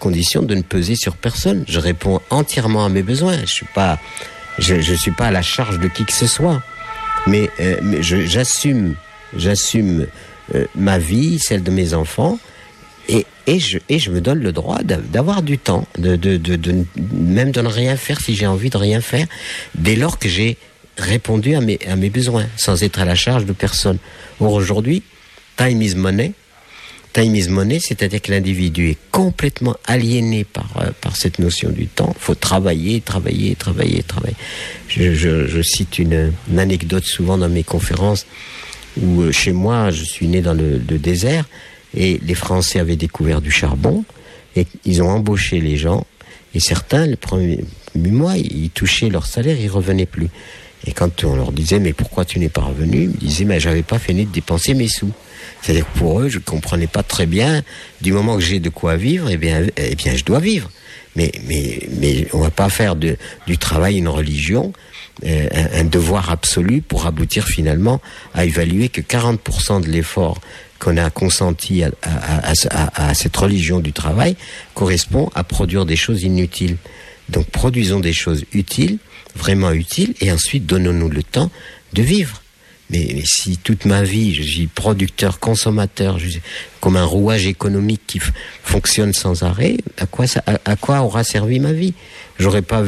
condition de ne peser sur personne. Je réponds entièrement à mes besoins. Je suis pas à la charge de qui que ce soit. Mais j'assume ma vie, celle de mes enfants, et je me donne le droit d'avoir du temps, même de ne rien faire si j'ai envie de rien faire, dès lors que j'ai répondu à mes besoins, sans être à la charge de personne. Or aujourd'hui, time is money. Time is money, c'est-à-dire que l'individu est complètement aliéné par cette notion du temps. Il faut travailler. Je cite une anecdote souvent dans mes conférences où chez moi, je suis né dans le désert et les Français avaient découvert du charbon et ils ont embauché les gens et certains, le premier mois, ils touchaient leur salaire, ils revenaient plus. Et quand on leur disait « mais pourquoi tu n'es pas revenu ?» Ils me disaient « mais j'avais pas fini de dépenser mes sous ». C'est-à-dire que pour eux, je comprenais pas très bien, du moment que j'ai de quoi vivre, eh bien je dois vivre. Mais on va pas faire du travail une religion, un devoir absolu pour aboutir finalement à évaluer que 40% de l'effort qu'on a consenti à cette religion du travail correspond à produire des choses inutiles. Donc produisons des choses utiles, vraiment utiles, et ensuite donnons-nous le temps de vivre. Mais si toute ma vie, je suis producteur, consommateur, comme un rouage économique qui fonctionne sans arrêt, à quoi aura servi ma vie ? J'aurais pas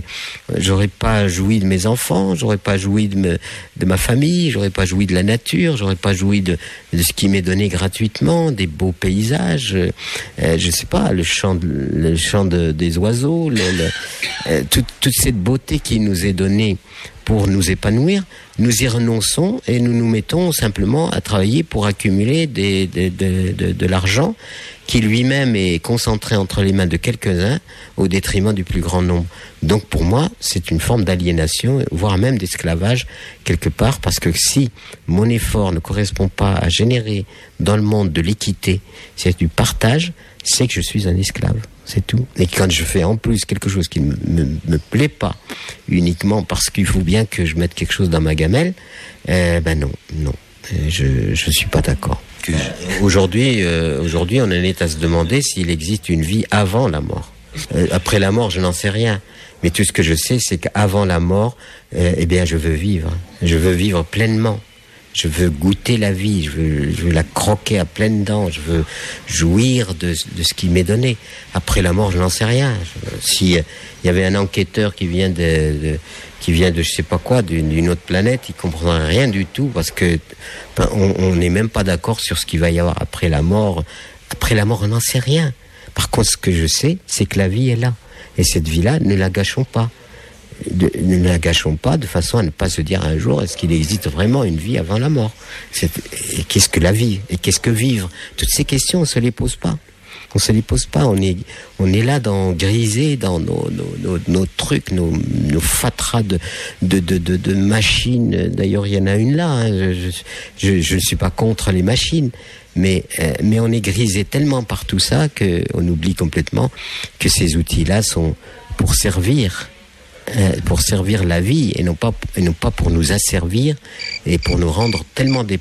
joui de mes enfants, j'aurais pas joui de ma famille, j'aurais pas joui de la nature, j'aurais pas joui de ce qui m'est donné gratuitement, des beaux paysages, je sais pas, le chant des oiseaux, toute cette beauté qui nous est donnée pour nous épanouir, nous y renonçons et nous nous mettons simplement à travailler pour accumuler de l'argent qui lui-même est concentré entre les mains de quelques-uns au détriment du plus grand nombre. Donc pour moi, c'est une forme d'aliénation, voire même d'esclavage quelque part, parce que si mon effort ne correspond pas à générer dans le monde de l'équité, c'est du partage, c'est que je suis un esclave. C'est tout. Et quand je fais en plus quelque chose qui ne me plaît pas, uniquement parce qu'il faut bien que je mette quelque chose dans ma gamelle, non. Je suis pas d'accord. Aujourd'hui, on en est à se demander s'il existe une vie avant la mort. Après la mort, je n'en sais rien. Mais tout ce que je sais, c'est qu'avant la mort, je veux vivre. Je veux vivre pleinement. Je veux goûter la vie, je veux la croquer à pleines dents, je veux jouir de ce qui m'est donné. Après la mort, je n'en sais rien. Si il y avait un enquêteur qui vient de je sais pas quoi, d'une autre planète, il comprendrait rien du tout parce que on n'est même pas d'accord sur ce qu'il va y avoir après la mort. Après la mort, on n'en sait rien. Par contre, ce que je sais, c'est que la vie est là. Et cette vie-là, ne la gâchons pas. Ne la gâchons pas de façon à ne pas se dire un jour est-ce qu'il existe vraiment une vie avant la mort, et qu'est-ce que la vie et qu'est-ce que vivre, toutes ces questions on se les pose pas, on est là grisé dans nos trucs, nos fatras de machines. D'ailleurs il y en a une là, hein. Je ne suis pas contre les machines, mais on est grisé tellement par tout ça qu'on oublie complètement que ces outils-là sont pour servir la vie et non pas pour nous asservir et pour nous rendre tellement dépendants